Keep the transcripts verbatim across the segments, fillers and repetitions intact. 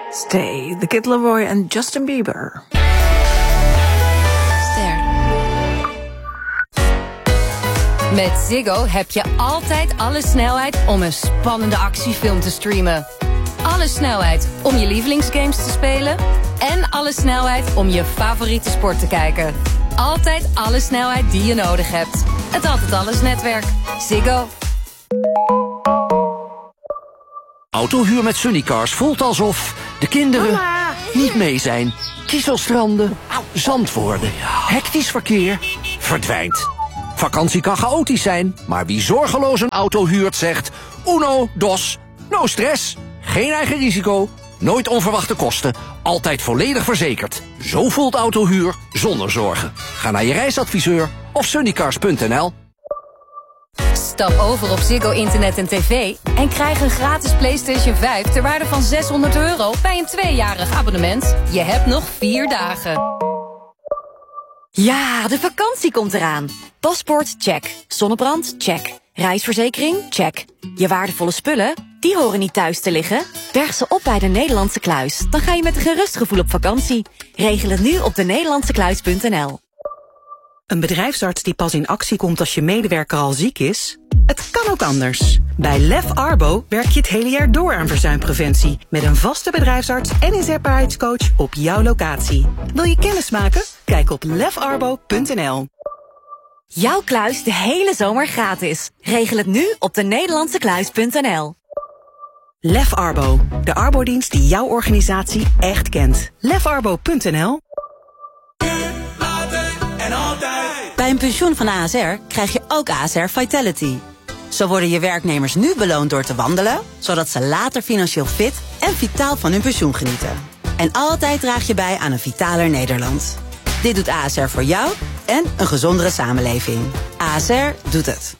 Stay, The Kid Laroi en Justin Bieber. Ster. Met Ziggo heb je altijd alle snelheid om een spannende actiefilm te streamen. Alle snelheid om je lievelingsgames te spelen. En alle snelheid om je favoriete sport te kijken. Altijd alle snelheid die je nodig hebt. Het Altijd Alles netwerk. Ziggo. Autohuur met Sunnycars voelt alsof de kinderen Mama. niet mee zijn. Kieselstranden, zand worden, hectisch verkeer, verdwijnt. Vakantie kan chaotisch zijn, maar wie zorgeloos een auto huurt zegt... Uno, dos, no stress, geen eigen risico, nooit onverwachte kosten, altijd volledig verzekerd. Zo voelt autohuur zonder zorgen. Ga naar je reisadviseur of sunnycars punt n l. Stap over op Ziggo Internet en tv en krijg een gratis PlayStation vijf ter waarde van zeshonderd euro bij een tweejarig abonnement. Je hebt nog vier dagen. Ja, de vakantie komt eraan. Paspoort, check. Zonnebrand, check. Reisverzekering, check. Je waardevolle spullen, die horen niet thuis te liggen. Berg ze op bij de Nederlandse Kluis. Dan ga je met een gerust gevoel op vakantie. Regel het nu op de nederlandse kluis punt n l. Een bedrijfsarts die pas in actie komt als je medewerker al ziek is? Het kan ook anders. Bij Lef Arbo werk je het hele jaar door aan verzuimpreventie. Met een vaste bedrijfsarts en inzetbaarheidscoach op jouw locatie. Wil je kennis maken? Kijk op lef arbo punt n l. Jouw kluis de hele zomer gratis. Regel het nu op de nederlandse kluis punt n l. Lef Arbo, de arbodienst die jouw organisatie echt kent. lef arbo punt n l. Bij een pensioen van A S R krijg je ook A S R Vitality. Zo worden je werknemers nu beloond door te wandelen, zodat ze later financieel fit en vitaal van hun pensioen genieten. En altijd draag je bij aan een vitaler Nederland. Dit doet A S R voor jou en een gezondere samenleving. A S R doet het.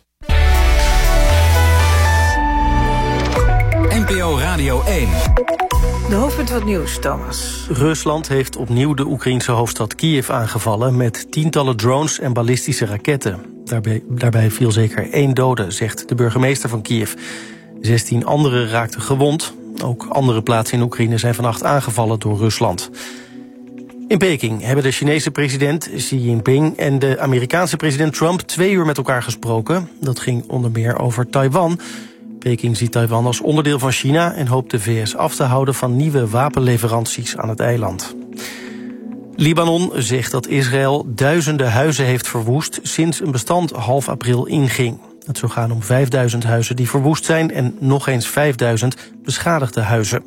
N P O Radio één. De hoofdpunt wat nieuws, Thomas. Rusland heeft opnieuw de Oekraïense hoofdstad Kiev aangevallen met tientallen drones en ballistische raketten. Daarbij, daarbij viel zeker één dode, zegt de burgemeester van Kiev. Zestien anderen raakten gewond. Ook andere plaatsen in Oekraïne zijn vannacht aangevallen door Rusland. In Peking hebben de Chinese president Xi Jinping en de Amerikaanse president Trump twee uur met elkaar gesproken. Dat ging onder meer over Taiwan. Peking ziet Taiwan als onderdeel van China en hoopt de V S af te houden van nieuwe wapenleveranties aan het eiland. Libanon zegt dat Israël duizenden huizen heeft verwoest sinds een bestand half april inging. Het zou gaan om vijfduizend huizen die verwoest zijn en nog eens vijfduizend beschadigde huizen.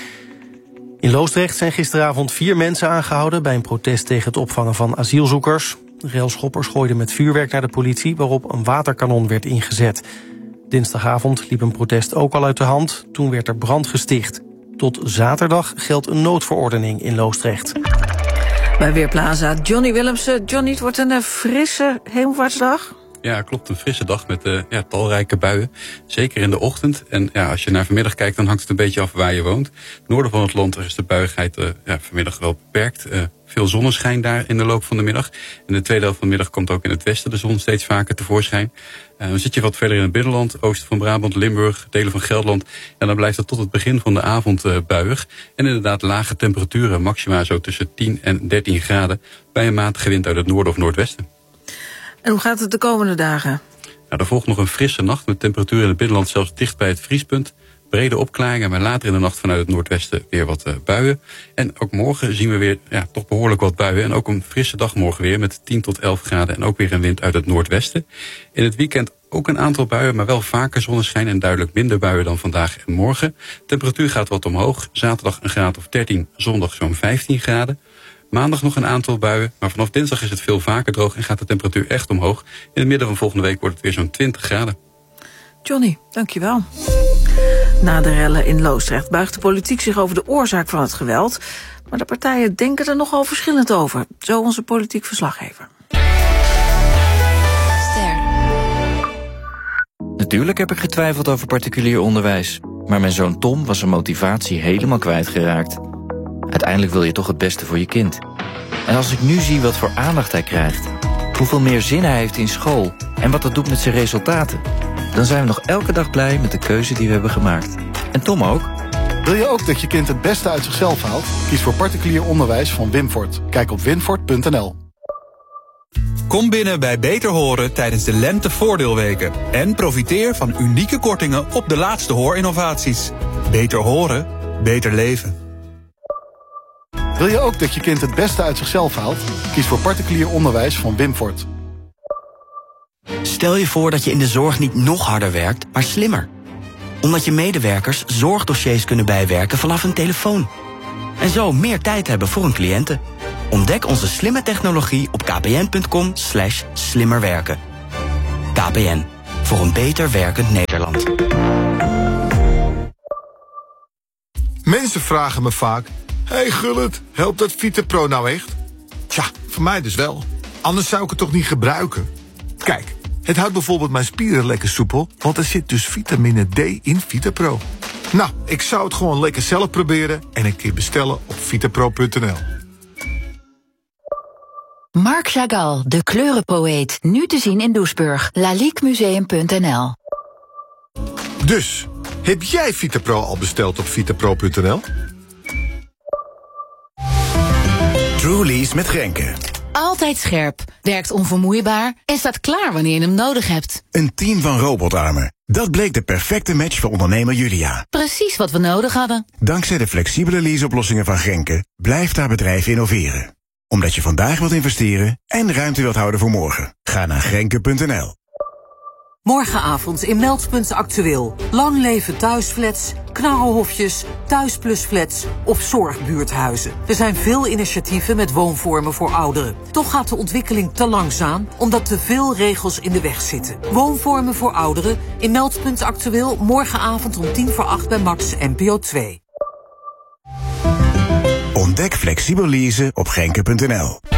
In Loosdrecht zijn gisteravond vier mensen aangehouden bij een protest tegen het opvangen van asielzoekers. Railschoppers gooiden met vuurwerk naar de politie waarop een waterkanon werd ingezet. Dinsdagavond liep een protest ook al uit de hand. Toen werd er brand gesticht. Tot zaterdag geldt een noodverordening in Loosdrecht. Bij Weerplaza, Johnny Willemsen. Johnny, het wordt een uh, frisse hemelvaartsdag. Ja, klopt. Een frisse dag met uh, ja, talrijke buien. Zeker in de ochtend. En ja, als je naar vanmiddag kijkt, dan hangt het een beetje af waar je woont. Het noorden van het land is de buigheid uh, ja, vanmiddag wel beperkt. Uh, veel zonneschijn daar in de loop van de middag. En de tweede helft van de middag komt ook in het westen de zon steeds vaker tevoorschijn. Uh, dan zit je wat verder in het binnenland, oosten van Brabant, Limburg, delen van Gelderland. En dan blijft het tot het begin van de avond uh, buiig. En inderdaad lage temperaturen, maxima zo tussen tien en dertien graden. Bij een matige wind uit het noorden of noordwesten. En hoe gaat het de komende dagen? Nou, er volgt nog een frisse nacht met temperaturen in het binnenland zelfs dicht bij het vriespunt. Brede opklaringen, maar later in de nacht vanuit het noordwesten weer wat uh, buien. En ook morgen zien we weer ja, toch behoorlijk wat buien. En ook een frisse dag morgen weer met tien tot elf graden en ook weer een wind uit het noordwesten. In het weekend ook een aantal buien, maar wel vaker zonneschijn en duidelijk minder buien dan vandaag en morgen. Temperatuur gaat wat omhoog. Zaterdag een graad of dertien, zondag zo'n vijftien graden. Maandag nog een aantal buien, maar vanaf dinsdag is het veel vaker droog en gaat de temperatuur echt omhoog. In het midden van volgende week wordt het weer zo'n twintig graden. Johnny, dankjewel. Na de rellen in Loosdrecht buigt de politiek zich over de oorzaak van het geweld. Maar de partijen denken er nogal verschillend over. Zo onze politiek verslaggever. Ster. Natuurlijk heb ik getwijfeld over particulier onderwijs. Maar mijn zoon Tom was zijn motivatie helemaal kwijtgeraakt. Uiteindelijk wil je toch het beste voor je kind. En als ik nu zie wat voor aandacht hij krijgt, hoeveel meer zin hij heeft in school en wat dat doet met zijn resultaten, dan zijn we nog elke dag blij met de keuze die we hebben gemaakt. En Tom ook. Wil je ook dat je kind het beste uit zichzelf haalt? Kies voor particulier onderwijs van Winfort. Kijk op winfort punt n l. Kom binnen bij Beter Horen tijdens de Lentevoordeelweken. En profiteer van unieke kortingen op de laatste hoorinnovaties. Beter horen, beter leven. Wil je ook dat je kind het beste uit zichzelf haalt? Kies voor particulier onderwijs van Winfort. Stel je voor dat je in de zorg niet nog harder werkt, maar slimmer. Omdat je medewerkers zorgdossiers kunnen bijwerken vanaf hun telefoon. En zo meer tijd hebben voor hun cliënten. Ontdek onze slimme technologie op kpn.com slash slimmerwerken. K P N, voor een beter werkend Nederland. Mensen vragen me vaak: hey Gullit, helpt dat VitaPro nou echt? Tja, voor mij dus wel. Anders zou ik het toch niet gebruiken? Kijk, het houdt bijvoorbeeld mijn spieren lekker soepel, want er zit dus vitamine D in VitaPro. Nou, ik zou het gewoon lekker zelf proberen en een keer bestellen op vitapro punt n l. Marc Chagall, de kleurenpoëet. Nu te zien in Doesburg. laliquemuseum punt n l. Dus, heb jij VitaPro al besteld op vitapro punt n l? Truly's met Grenke. Altijd scherp, werkt onvermoeibaar en staat klaar wanneer je hem nodig hebt. Een team van robotarmen. Dat bleek de perfecte match voor ondernemer Julia. Precies wat we nodig hadden. Dankzij de flexibele leaseoplossingen van Grenke blijft haar bedrijf innoveren. Omdat je vandaag wilt investeren en ruimte wilt houden voor morgen. Ga naar grenke punt n l. Morgenavond in Meldpunt Actueel. Lang leven thuisflats, knarrelhofjes, thuisplusflats of zorgbuurthuizen. Er zijn veel initiatieven met woonvormen voor ouderen. Toch gaat de ontwikkeling te langzaam, omdat te veel regels in de weg zitten. Woonvormen voor ouderen in Meldpunt Actueel morgenavond om tien voor acht bij Max N P O twee. Ontdek flexibel leasen op grenke punt n l.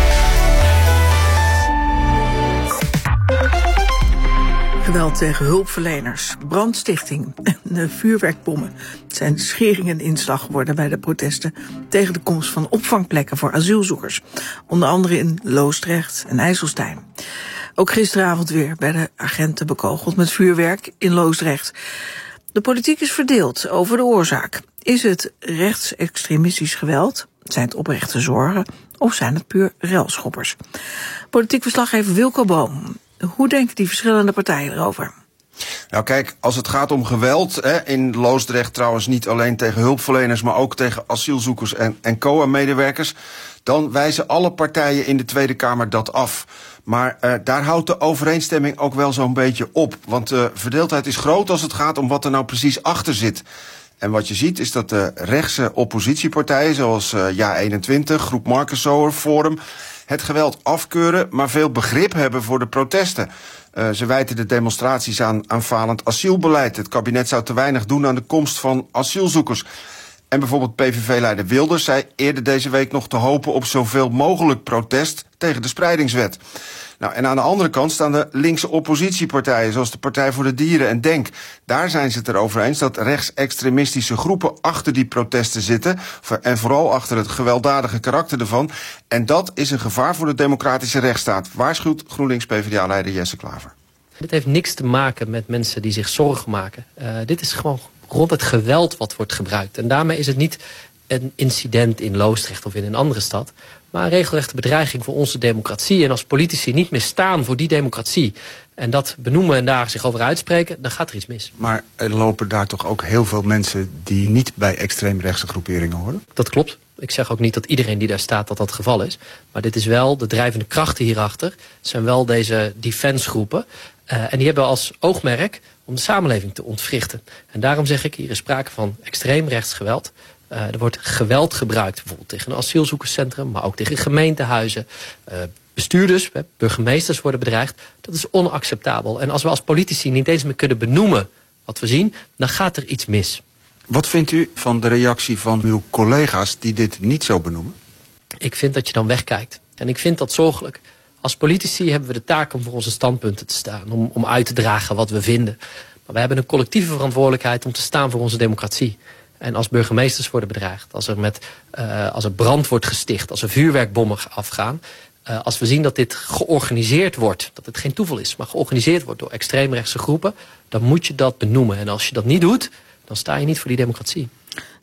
Geweld tegen hulpverleners, brandstichting en vuurwerkbommen. Het zijn scheringen inslag geworden bij de protesten tegen de komst van opvangplekken voor asielzoekers. Onder andere in Loosdrecht en IJsselstein. Ook gisteravond weer werden de agenten bekogeld met vuurwerk in Loosdrecht. De politiek is verdeeld over de oorzaak. Is het rechtsextremistisch geweld? Zijn het oprechte zorgen? Of zijn het puur relschoppers? Politiek verslaggever Wilco Boom. Hoe denken die verschillende partijen erover? Nou kijk, als het gaat om geweld, hè, in Loosdrecht trouwens niet alleen tegen hulpverleners, maar ook tegen asielzoekers en, en C O A-medewerkers, dan wijzen alle partijen in de Tweede Kamer dat af. Maar uh, daar houdt de overeenstemming ook wel zo'n beetje op. Want de verdeeldheid is groot als het gaat om wat er nou precies achter zit. En wat je ziet is dat de rechtse oppositiepartijen, zoals uh, Ja eenentwintig, Groep Markensoer, Forum, het geweld afkeuren, maar veel begrip hebben voor de protesten. Uh, ze wijten de demonstraties aan aan falend asielbeleid. Het kabinet zou te weinig doen aan de komst van asielzoekers. En bijvoorbeeld P V V-leider Wilders zei eerder deze week nog te hopen op zoveel mogelijk protest tegen de spreidingswet. Nou, en aan de andere kant staan de linkse oppositiepartijen, zoals de Partij voor de Dieren en DENK. Daar zijn ze het erover eens dat rechtsextremistische groepen achter die protesten zitten, en vooral achter het gewelddadige karakter ervan. En dat is een gevaar voor de democratische rechtsstaat, waarschuwt GroenLinks-P v d A-leider Jesse Klaver. Dit heeft niks te maken met mensen die zich zorgen maken. Uh, dit is gewoon rond het geweld wat wordt gebruikt. En daarmee is het niet een incident in Loosdrecht of in een andere stad, maar een regelrechte bedreiging voor onze democratie. En als politici niet meer staan voor die democratie en dat benoemen en daar zich over uitspreken, dan gaat er iets mis. Maar er lopen daar toch ook heel veel mensen die niet bij extreemrechtse groeperingen horen? Dat klopt. Ik zeg ook niet dat iedereen die daar staat dat dat het geval is. Maar dit is wel, de drijvende krachten hierachter zijn wel deze defensegroepen. Uh, en die hebben als oogmerk om de samenleving te ontwrichten. En daarom zeg ik, hier is sprake van extreem rechtsgeweld. Uh, er wordt geweld gebruikt, bijvoorbeeld tegen een asielzoekerscentrum, maar ook tegen gemeentehuizen. Uh, bestuurders, burgemeesters worden bedreigd. Dat is onacceptabel. En als we als politici niet eens meer kunnen benoemen wat we zien, dan gaat er iets mis. Wat vindt u van de reactie van uw collega's die dit niet zo benoemen? Ik vind dat je dan wegkijkt. En ik vind dat zorgelijk. Als politici hebben we de taak om voor onze standpunten te staan, om, om uit te dragen wat we vinden. Maar we hebben een collectieve verantwoordelijkheid om te staan voor onze democratie. En als burgemeesters worden bedreigd, als er, met, uh, als er brand wordt gesticht, als er vuurwerkbommen afgaan, uh, als we zien dat dit georganiseerd wordt, dat het geen toeval is, maar georganiseerd wordt door extreemrechtse groepen, dan moet je dat benoemen. En als je dat niet doet, dan sta je niet voor die democratie.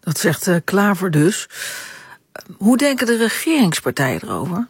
Dat zegt uh, Klaver dus. Uh, hoe denken de regeringspartijen erover?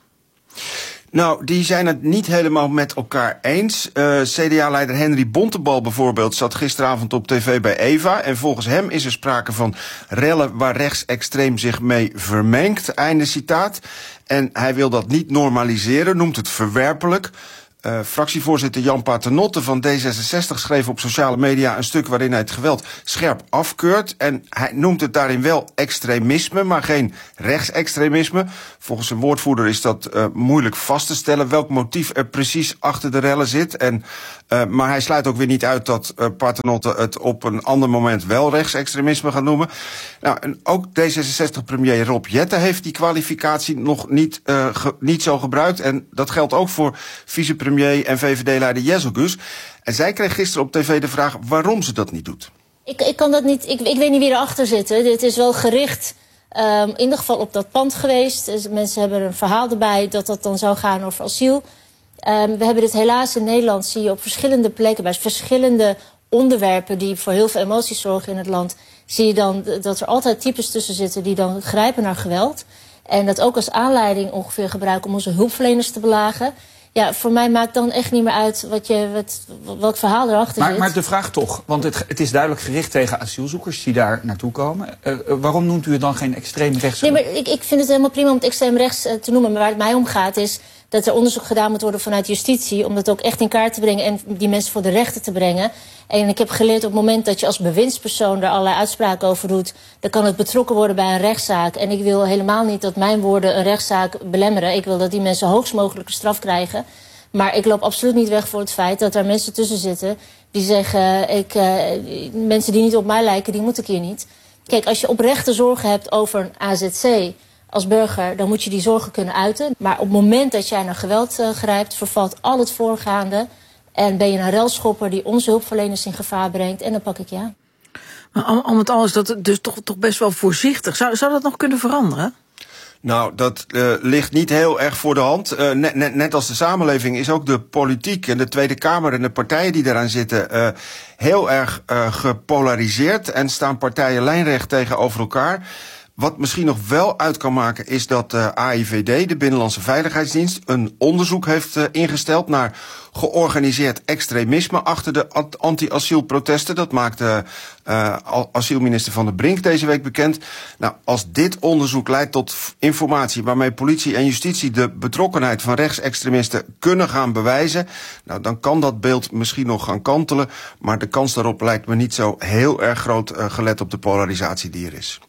Nou, die zijn het niet helemaal met elkaar eens. Uh, C D A-leider Henry Bontebal bijvoorbeeld zat gisteravond op tv bij Eva. En volgens hem is er sprake van rellen waar rechtsextreem zich mee vermengt. Einde citaat. En hij wil dat niet normaliseren, noemt het verwerpelijk. Uh, fractievoorzitter Jan Paternotte van D zesenzestig schreef op sociale media een stuk waarin hij het geweld scherp afkeurt. En hij noemt het daarin wel extremisme, maar geen rechtsextremisme. Volgens zijn woordvoerder is dat uh, moeilijk vast te stellen welk motief er precies achter de rellen zit. En, uh, maar hij sluit ook weer niet uit dat uh, Paternotte het op een ander moment wel rechtsextremisme gaat noemen. Nou, en ook D zesenzestig-premier Rob Jetten heeft die kwalificatie nog niet, uh, ge, niet zo gebruikt. En dat geldt ook voor vicepremier en V V D-leider Jezelgus. En zij kreeg gisteren op tv de vraag waarom ze dat niet doet. Ik, ik kan dat niet. Ik, ik weet niet wie erachter zit. Hè. Dit is wel gericht um, in ieder geval op dat pand geweest. Dus mensen hebben een verhaal erbij dat dat dan zou gaan over asiel. Um, we hebben dit helaas in Nederland, zie je op verschillende plekken, bij verschillende onderwerpen die voor heel veel emoties zorgen in het land, zie je dan dat er altijd types tussen zitten die dan grijpen naar geweld. En dat ook als aanleiding ongeveer gebruiken om onze hulpverleners te belagen. Ja, voor mij maakt dan echt niet meer uit wat je, wat, welk verhaal erachter maar, zit. Maar de vraag toch, want het, het is duidelijk gericht tegen asielzoekers die daar naartoe komen. Uh, waarom noemt u het dan geen extreem rechts? Nee, maar ik, ik vind het helemaal prima om het extreem rechts uh, te noemen. Maar waar het mij om gaat is dat er onderzoek gedaan moet worden vanuit justitie, om dat ook echt in kaart te brengen en die mensen voor de rechter te brengen. En ik heb geleerd op het moment dat je als bewindspersoon daar allerlei uitspraken over doet, dan kan het betrokken worden bij een rechtszaak. En ik wil helemaal niet dat mijn woorden een rechtszaak belemmeren. Ik wil dat die mensen hoogst mogelijke straf krijgen. Maar ik loop absoluut niet weg voor het feit dat er mensen tussen zitten die zeggen, ik, uh, mensen die niet op mij lijken, die moet ik hier niet. Kijk, als je oprechte zorgen hebt over een A Z C als burger, dan moet je die zorgen kunnen uiten. Maar op het moment dat jij naar geweld uh, grijpt, vervalt al het voorgaande. En ben je een relschopper die onze hulpverleners in gevaar brengt. En dan pak ik je aan. Maar al, al met al is dat dus toch, toch best wel voorzichtig. Zou, zou dat nog kunnen veranderen? Nou, dat uh, ligt niet heel erg voor de hand. Uh, net, net, net als de samenleving is ook de politiek en de Tweede Kamer en de partijen die daaraan zitten uh, heel erg uh, gepolariseerd en staan partijen lijnrecht tegenover elkaar. Wat misschien nog wel uit kan maken is dat de A I V D, de Binnenlandse Veiligheidsdienst, een onderzoek heeft uh, ingesteld naar georganiseerd extremisme achter de anti-asielprotesten. Dat maakte uh, asielminister Van der Brink deze week bekend. Nou, als dit onderzoek leidt tot informatie waarmee politie en justitie de betrokkenheid van rechtsextremisten kunnen gaan bewijzen, nou, dan kan dat beeld misschien nog gaan kantelen. Maar de kans daarop lijkt me niet zo heel erg groot, uh, gelet op de polarisatie die er is.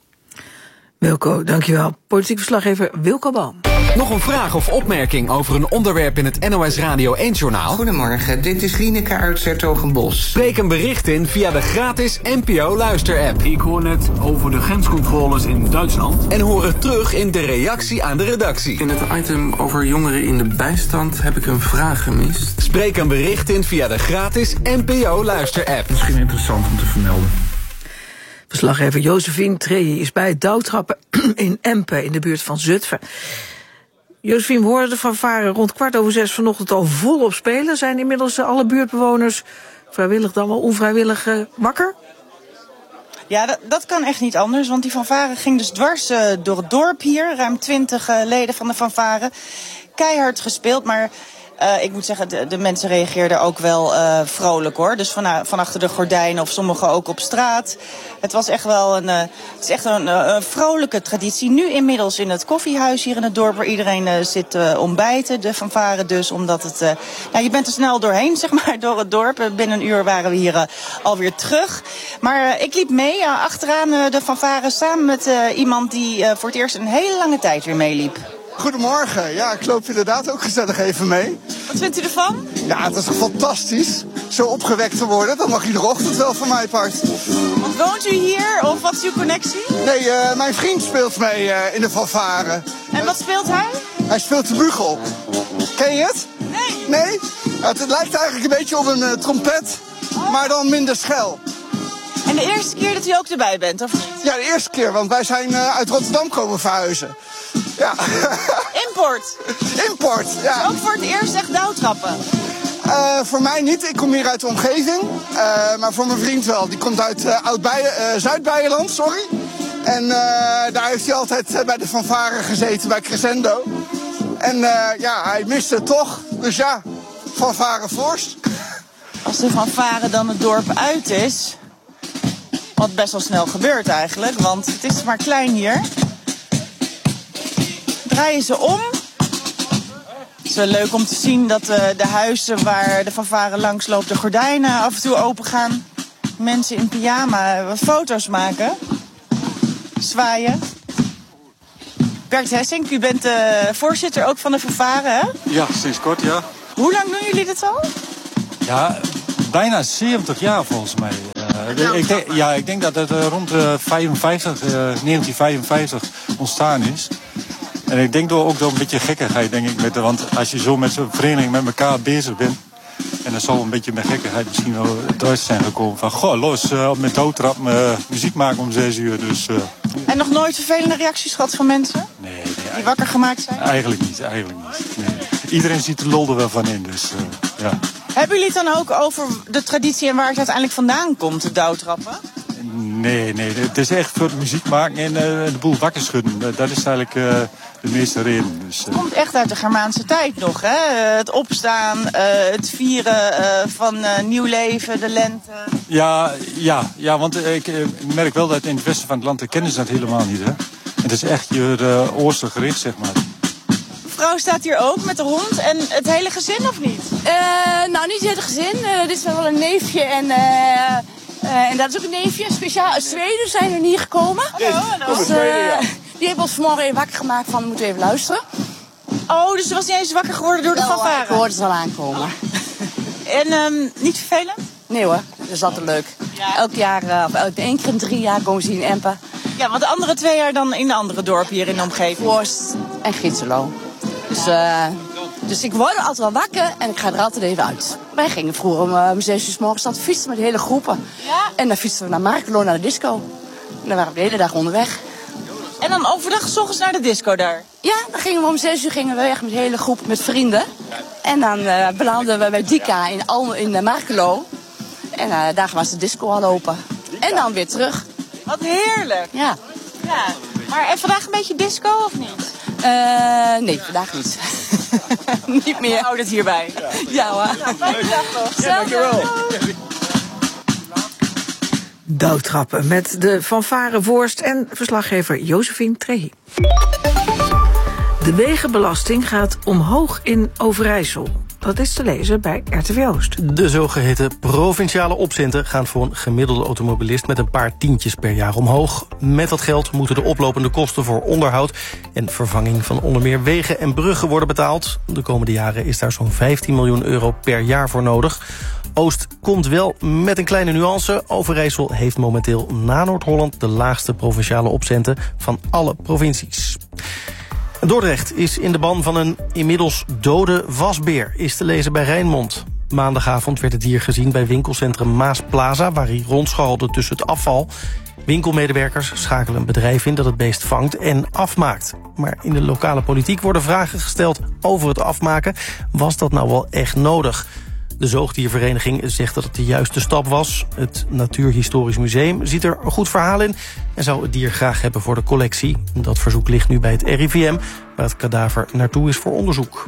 Wilco, dankjewel. Politiek verslaggever Wilco Boom. Nog een vraag of opmerking over een onderwerp in het N O S Radio één-journaal? Goedemorgen, dit is Rieneke uit 's-Hertogenbosch. Spreek een bericht in via de gratis N P O-luister-app. Ik hoor net over de grenscontroles in Duitsland. En hoor het terug in de reactie aan de redactie. In het item over jongeren in de bijstand heb ik een vraag gemist. Spreek een bericht in via de gratis N P O-luister-app. Misschien interessant om te vermelden. Verslaggever Josephine Treje is bij het douwtrappen in Empen in de buurt van Zutphen. Josephine, we hoorden de fanfare rond kwart over zes vanochtend al volop spelen. Zijn inmiddels alle buurtbewoners, vrijwillig dan wel onvrijwillig, uh, wakker? Ja, dat, dat kan echt niet anders, want die fanfare ging dus dwars uh, door het dorp hier. Ruim twintig uh, leden van de fanfare. Keihard gespeeld, maar Uh, ik moet zeggen, de, de mensen reageerden ook wel uh, vrolijk hoor. Dus van, van achter de gordijnen of sommigen ook op straat. Het was echt wel een, uh, het is echt een, uh, een vrolijke traditie. Nu inmiddels in het koffiehuis hier in het dorp waar iedereen uh, zit uh, ontbijten. De fanfare dus, omdat het, uh, nou, je bent er snel doorheen zeg maar, door het dorp. Uh, binnen een uur waren we hier uh, alweer terug. Maar uh, ik liep mee uh, achteraan uh, de fanfare samen met uh, iemand die uh, voor het eerst een hele lange tijd weer meeliep. Goedemorgen. Ja, ik loop inderdaad ook gezellig even mee. Wat vindt u ervan? Ja, het is toch fantastisch. Zo opgewekt te worden, dat mag iedere ochtend wel van mij part. Want woont u hier of wat is uw connectie? Nee, uh, mijn vriend speelt mee uh, in de fanfare. En wat speelt hij? Hij speelt de bugel. Ken je het? Nee. Nee? Ja, het, het lijkt eigenlijk een beetje op een uh, trompet, oh. maar dan minder schel. En de eerste keer dat u ook erbij bent, of niet? Ja, de eerste keer, want wij zijn uh, uit Rotterdam komen verhuizen. Ja. Import? Import, ja. Dus ook voor het eerst echt douwtrappen? Uh, voor mij niet, ik kom hier uit de omgeving. Uh, maar voor mijn vriend wel, die komt uit uh, uh, Zuid-Beierland, sorry. En uh, daar heeft hij altijd uh, bij de fanfare gezeten, bij Crescendo. En uh, ja, hij miste het toch. Dus ja, fanfare Voorst. Als de fanfare dan het dorp uit is, wat best wel snel gebeurt eigenlijk, want het is maar klein hier. Draaien ze om. Het is wel leuk om te zien dat uh, de huizen waar de fanfare langs loopt, de gordijnen af en toe open gaan. Mensen in pyjama wat foto's maken. Zwaaien. Bert Hessink, u bent de voorzitter ook van de fanfare, hè? Ja, sinds kort, ja. Hoe lang doen jullie dit al? Ja, bijna zeventig jaar volgens mij. Uh, ik denk, ja, ik denk dat het uh, rond uh, vijfenvijftig, uh, negentien vijfenvijftig ontstaan is. En ik denk door ook door een beetje gekkigheid, denk ik. Met, want als je zo met zo'n vereniging met elkaar bezig bent, en dan zal een beetje met gekkigheid misschien wel thuis zijn gekomen. Van, goh, los, uh, op mijn touwtrap uh, muziek maken om zes uur. Dus, uh, en nog nooit vervelende reacties gehad van mensen? Nee, nee. Die wakker gemaakt zijn? Eigenlijk niet, eigenlijk niet. Nee. Iedereen ziet de lol er wel van in, dus uh, ja. Hebben jullie het dan ook over de traditie en waar het uiteindelijk vandaan komt, de douwtrappen? Nee, nee, het is echt voor het muziek maken en uh, de boel wakker schudden. Dat is eigenlijk uh, de meeste reden. Dus, uh. Het komt echt uit de Germaanse tijd nog, hè? Het opstaan, uh, het vieren uh, van uh, nieuw leven, de lente. Ja, ja, ja, want ik uh, merk wel dat in het westen van het land kennen ze dat helemaal niet, hè? Het is echt je uh, oosten gericht, zeg maar. Vrouw staat hier ook met de hond en het hele gezin, of niet? Uh, nou, niet het hele gezin. Uh, dit is wel een neefje en... Uh... Uh, en dat is ook een neefje, speciaal uit Zweden zijn er niet gekomen. Hallo, hallo. Dus, uh, die hebben ons vanmorgen even wakker gemaakt van, we moeten even luisteren. Oh, dus ze was niet eens wakker geworden door de fanfare? Ik hoorde ze al aankomen. En um, niet vervelend? Nee hoor, dat is altijd leuk. Ja. Elk jaar, uh, of elk één keer in drie jaar komen ze hier in Empen. Ja, want de andere twee jaar dan in de andere dorpen hier in de omgeving? Voorst en Gietselo. Dus... Uh, Dus ik word altijd wel wakker en ik ga er altijd even uit. Wij gingen vroeger om, uh, om zes uur 's morgens altijd fietsen met de hele groepen. Ja? En dan fietsten we naar Markelo, naar de disco. En dan waren we de hele dag onderweg. En dan overdag 's ochtends naar de disco daar? Ja, dan gingen we om zes uur gingen we weg met de hele groep met vrienden. En dan uh, belanden we bij Dika in, Al in uh, Markelo. En uh, daar was de disco al open. En dan weer terug. Wat heerlijk. Ja. Ja. Maar en vandaag een beetje disco of niet? Uh, nee, vandaag niet. Niet meer. Houd het hierbij. Ja, ja hoor. Ja, fijne dag nog. Ja, dankjewel. Douwtrappen met de fanfare Voorst en verslaggever Josephine Trehi. De wegenbelasting gaat omhoog in Overijssel. Dat is te lezen bij R T V Oost. De zogeheten provinciale opcenten gaan voor een gemiddelde automobilist met een paar tientjes per jaar omhoog. Met dat geld moeten de oplopende kosten voor onderhoud en vervanging van onder meer wegen en bruggen worden betaald. De komende jaren is daar zo'n vijftien miljoen euro per jaar voor nodig. Oost komt wel met een kleine nuance. Overijssel heeft momenteel na Noord-Holland de laagste provinciale opcenten van alle provincies. Dordrecht is in de ban van een inmiddels dode wasbeer, is te lezen bij Rijnmond. Maandagavond werd het dier gezien bij winkelcentrum Maas Plaza, waar hij rondscharrelde tussen het afval. Winkelmedewerkers schakelen een bedrijf in dat het beest vangt en afmaakt. Maar in de lokale politiek worden vragen gesteld over het afmaken. Was dat nou wel echt nodig? De zoogdiervereniging zegt dat het de juiste stap was. Het Natuurhistorisch Museum ziet er een goed verhaal in en zou het dier graag hebben voor de collectie. Dat verzoek ligt nu bij het R I V M, waar het kadaver naartoe is voor onderzoek.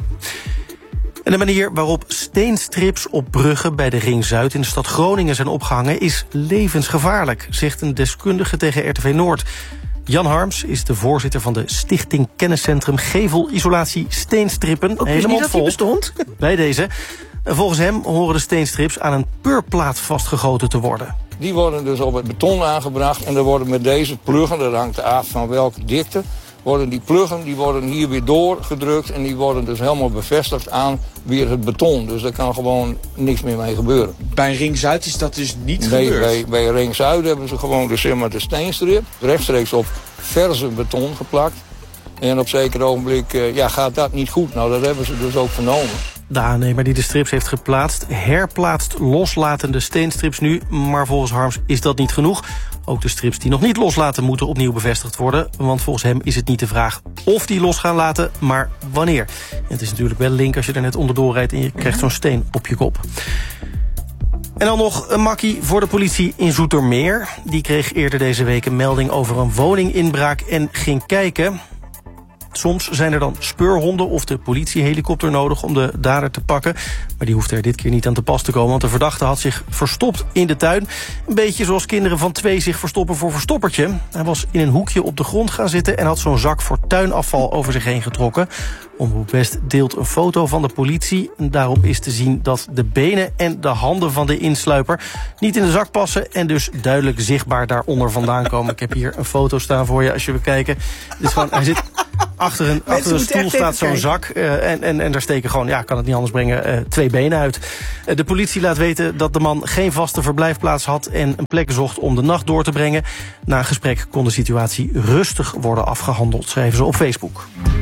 En de manier waarop steenstrips op bruggen bij de Ring Zuid in de stad Groningen zijn opgehangen is levensgevaarlijk, zegt een deskundige tegen R T V Noord. Jan Harms is de voorzitter van de Stichting Kenniscentrum Gevelisolatie Steenstrippen. Ook helemaal vol bestond. Bij deze. Volgens hem horen de steenstrips aan een peurplaat vastgegoten te worden. Die worden dus op het beton aangebracht en er worden met deze pluggen, dat hangt af van welke dikte, worden die pluggen die worden hier weer doorgedrukt en die worden dus helemaal bevestigd aan weer het beton. Dus daar kan gewoon niks meer mee gebeuren. Bij Ring Zuid is dat dus niet nee, gebeurd? Nee, bij, bij Ring Zuid hebben ze gewoon dus, zeg maar, de steenstrip rechtstreeks op verse beton geplakt. En op zeker ogenblik uh, ja, gaat dat niet goed. Nou, dat hebben ze dus ook vernomen. De aannemer die de strips heeft geplaatst herplaatst loslatende steenstrips nu. Maar volgens Harms is dat niet genoeg. Ook de strips die nog niet loslaten moeten opnieuw bevestigd worden. Want volgens hem is het niet de vraag of die los gaan laten, maar wanneer. En het is natuurlijk wel link als je er net onderdoor rijdt en je krijgt zo'n steen op je kop. En dan nog een makkie voor de politie in Zoetermeer. Die kreeg eerder deze week een melding over een woninginbraak en ging kijken. Soms zijn er dan speurhonden of de politiehelikopter nodig om de dader te pakken. Maar die hoeft er dit keer niet aan te pas te komen, want de verdachte had zich verstopt in de tuin. Een beetje zoals kinderen van twee zich verstoppen voor verstoppertje. Hij was in een hoekje op de grond gaan zitten en had zo'n zak voor tuinafval over zich heen getrokken. Omroep West deelt een foto van de politie. Daarop is te zien dat de benen en de handen van de insluiper niet in de zak passen en dus duidelijk zichtbaar daaronder vandaan komen. Ik heb hier een foto staan voor je als je wil kijken. Dus gewoon, hij zit achter een, achter een stoel staat zo'n zak uh, en, en, en daar steken gewoon, ja, kan het niet anders brengen, uh, twee benen uit. Uh, de politie laat weten dat de man geen vaste verblijfplaats had en een plek zocht om de nacht door te brengen. Na een gesprek kon de situatie rustig worden afgehandeld, schrijven ze op Facebook.